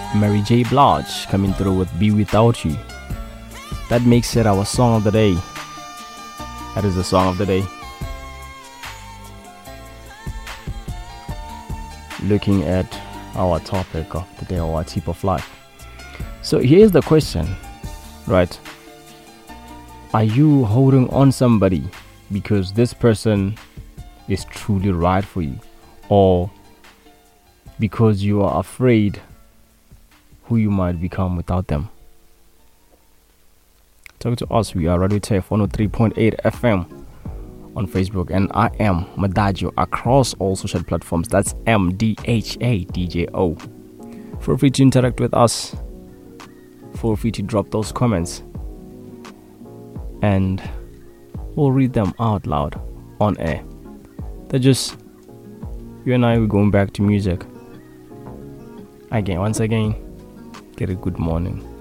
Mary J. Blige coming through with Be Without You. That makes it our song of the day. That is the song of the day. Looking at our topic of the day, our tip of life. So here's the question, right? Are you holding on somebody because this person is truly right for you, or because you are afraid who you might become without them? Talk to us. We are Radio TF 103.8 FM on Facebook, and I am Madajo across all social platforms. That's MDHADJO. Feel free to interact with us. Feel free to drop those comments, and we'll read them out loud on air. They're just you and I. We're going back to music again. Once again, get a good morning.